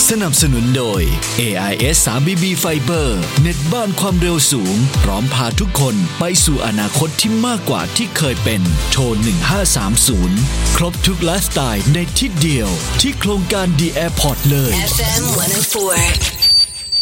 สนับสนุนโดย AIS 3BB Fiber เน็ตบ้านความเร็วสูงพร้อมพาทุกคนไปสู่อนาคตที่มากกว่าที่เคยเป็นโทร1530ครบทุกไลฟ์สไตล์ในที่เดียวที่โครงการ The Airport เลย FM 104